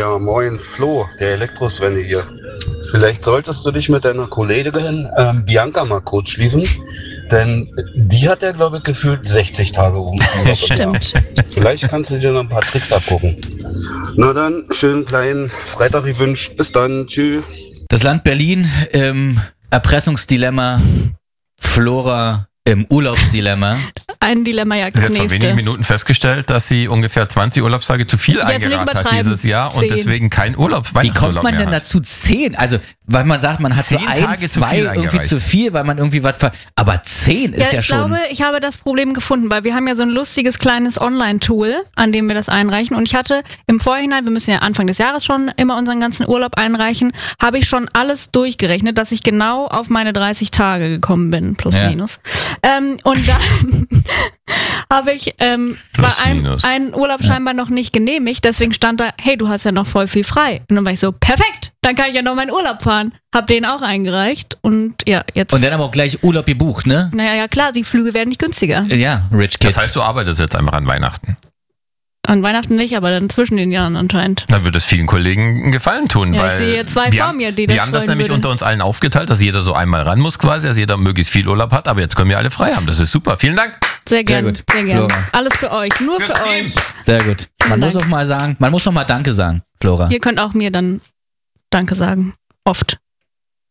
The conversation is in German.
Ja, moin, Flo, der Elektrosvenne hier. Vielleicht solltest du dich mit deiner Kollegin Bianca mal kurz schließen, denn die hat ja, glaube ich, gefühlt 60 Tage Urlaub. Stimmt. Vielleicht kannst du dir noch ein paar Tricks abgucken. Na dann, schönen kleinen Freitag gewünscht. Bis dann, tschüss. Das Land Berlin im Erpressungsdilemma, Flora im Urlaubsdilemma. Ein Dilemma jagt Sie das hat vor nächste. wenigen Minuten festgestellt, dass sie ungefähr 20 Urlaubstage zu viel Jetzt nicht eingerahmt hat übertreiben. dieses Jahr und 10. deswegen kein Wie kommt Weihnachtsurlaub man mehr denn hat. dazu 10? Also, weil man sagt, man hat so 10 ein, Tage zu 2 viel irgendwie eingereicht. zu viel, weil man irgendwie was aber 10 ist ja ich schon. glaube, ich habe das Problem gefunden, weil wir haben ja so ein lustiges kleines Online-Tool, an dem wir das einreichen. Und ich hatte im Vorhinein, wir müssen ja Anfang des Jahres schon immer unseren ganzen Urlaub einreichen, habe ich schon alles durchgerechnet, dass ich genau auf meine 30 Tage gekommen bin, plus Ja. minus. Und dann habe ich war minus. ein Urlaub scheinbar noch nicht genehmigt, deswegen stand da, hey, du hast ja noch voll viel frei. Und dann war ich so, perfekt, dann kann ich ja noch meinen Urlaub fahren. Hab den auch eingereicht und ja, jetzt. Und dann aber auch gleich Urlaub gebucht, ne? Naja, ja klar, die Flüge werden nicht günstiger. Ja, Rich Kid. Das heißt, du arbeitest jetzt einfach an Weihnachten. An Weihnachten nicht, aber dann zwischen den Jahren anscheinend. Dann wird es vielen Kollegen einen Gefallen tun. Ja, weil ich sehe hier 2 wir vor haben- mir, die Wir das haben das freuen nämlich würde. unter uns allen aufgeteilt, dass jeder so einmal ran muss quasi, dass jeder möglichst viel Urlaub hat, aber jetzt können wir alle frei haben. Das ist super. Vielen Dank. Sehr gern, gut. sehr gern. Flora. Alles für euch, nur Fürs für Team. euch. Sehr gut. Man muss auch mal sagen, man muss noch mal Danke sagen, Flora. Ihr könnt auch mir dann Danke sagen. Oft.